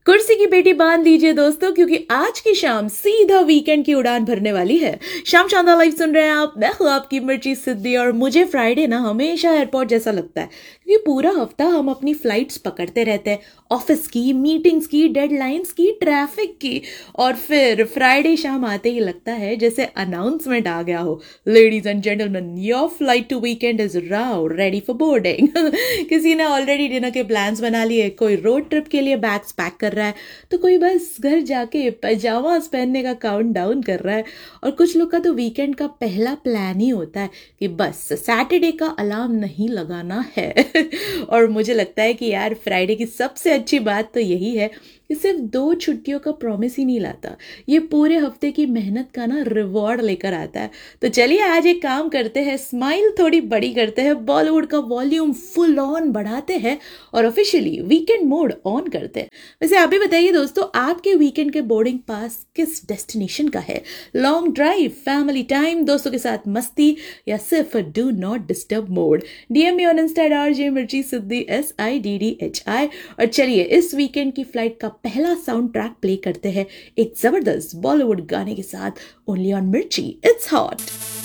कुर्सी की पेटी बांध लीजिए दोस्तों, क्योंकि आज की शाम सीधा वीकेंड की उड़ान भरने वाली है। शाम शानदार लाइव सुन रहे हैं आप, मैं हूं आपकी मिर्ची सिद्धि। और मुझे फ्राइडे ना हमेशा एयरपोर्ट जैसा लगता है, क्योंकि पूरा हफ्ता हम अपनी फ्लाइट्स पकड़ते रहते हैं, ऑफिस की, मीटिंग्स की, डेडलाइंस की, ट्रैफिक की, और फिर फ्राइडे शाम आते ही लगता है जैसे अनाउंसमेंट आ गया हो, ladies and gentleman, your flight to weekend is now ready for boarding. किसी ने ऑलरेडी डिनर के प्लान्स बना लिए, कोई रोड ट्रिप के लिए बैग्स पैक कर रहा है, तो कोई बस घर जाके पजामास पहनने का काउंट डाउन कर रहा है। और कुछ लोग का तो वीकेंड का पहला प्लान ही होता है कि बस सैटरडे का अलार्म नहीं लगाना है। और मुझे लगता है कि यार फ्राइडे की सबसे अच्छी बात तो यही है कि सिर्फ 2 छुट्टियों का प्रॉमिस ही नहीं लाता, ये पूरे हफ्ते की मेहनत का ना रिवॉर्ड लेकर आता है। तो चलिए आज एक काम करते हैं, स्माइल थोड़ी बड़ी करते हैं, बॉलीवुड का वॉल्यूम फुल ऑन बढ़ाते हैं और ऑफिशियली वीकेंड मोड ऑन करते हैं। वैसे आप भी बताइए दोस्तों, आपके वीकेंड के बोर्डिंग पास किस डेस्टिनेशन का है? लॉन्ग ड्राइव, फैमिली टाइम, दोस्तों के साथ मस्ती, या सिर्फ do not disturb mode? DM me on Insta RJ मिर्ची सिद्धि SIDDHI। और चलिए इस वीकेंड की फ्लाइट का पहला साउंड ट्रैक प्ले करते हैं, एक जबरदस्त बॉलीवुड गाने के साथ, ओनली ऑन मिर्ची, इट्स हॉट।